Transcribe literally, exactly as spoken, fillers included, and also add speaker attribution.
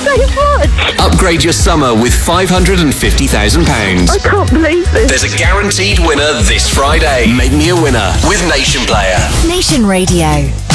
Speaker 1: so much.
Speaker 2: Upgrade your summer with five hundred fifty thousand pounds.
Speaker 1: I can't believe this.
Speaker 2: There's a guaranteed winner this Friday. Make me a winner with Nation Player.
Speaker 3: Nation Radio.